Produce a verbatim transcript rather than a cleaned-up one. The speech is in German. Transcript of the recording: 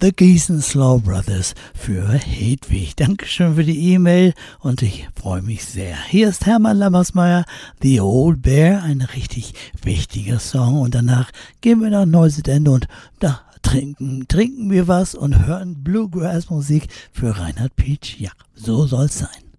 The Geeson Slow Brothers für Hedwig. Dankeschön für die E-Mail und ich freue mich sehr. Hier ist Hermann Lammersmeyer, The Old Bear, ein richtig wichtiger Song. Und danach gehen wir nach Neusiedende und da trinken, trinken wir was und hören Bluegrass-Musik für Reinhard Pietsch. Ja, so soll's sein.